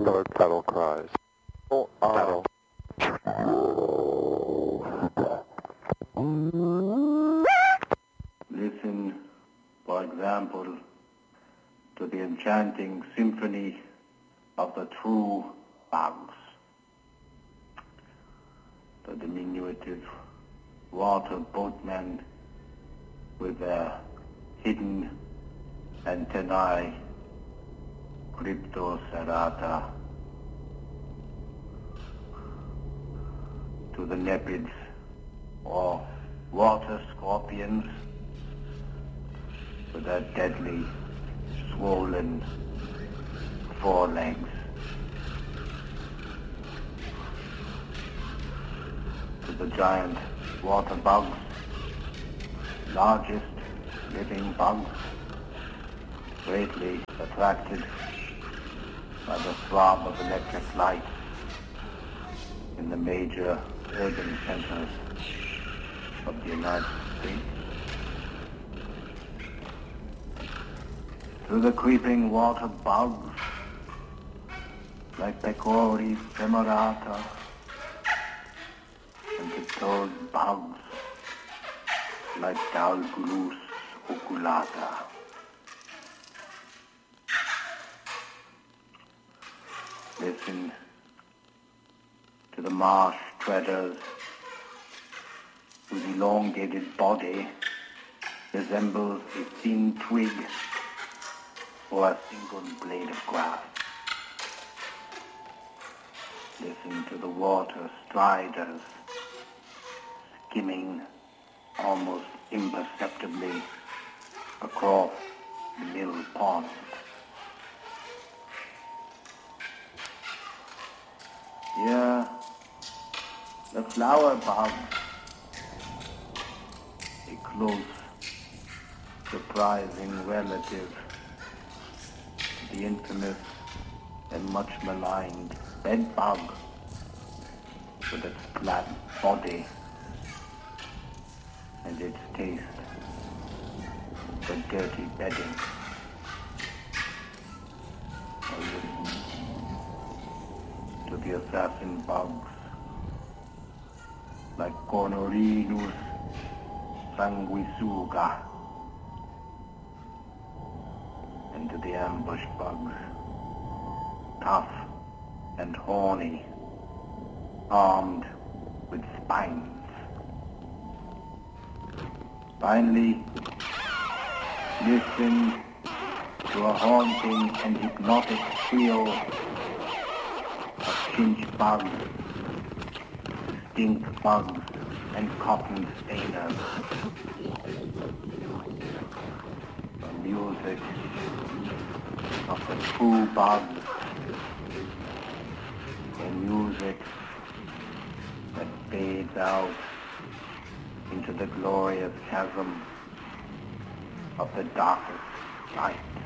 Start battle cries. Battle. Listen, for example, to the enchanting symphony of the true bugs. The diminutive water boatmen with their hidden antennae, Cryptocerata, to the nepids or water scorpions with their deadly, swollen forelegs, to the giant water bugs, largest living bugs, greatly attracted by the throb of electric light in the major urban centers of the United States. To the creeping water bugs like Pecori femorata and the toad bugs like Dalglus oculata. Listen to the marsh treaders whose elongated body resembles a thin twig or a single blade of grass. Listen to the water striders skimming almost imperceptibly across the mill pond. Here, the flower bugs, a close, surprising relative to the infamous and much maligned bed bug with its flat body and its taste for dirty bedding. Or listen to the assassin bugs like Cornorinus sanguisuga, and to the ambush bugs, tough and horny, armed with spines. Finally, listen to a haunting and hypnotic trio of chinch bugs, stink bugs, and cotton stainers. The music of the true bugs, a music that fades out into the glorious chasm of the darkest night.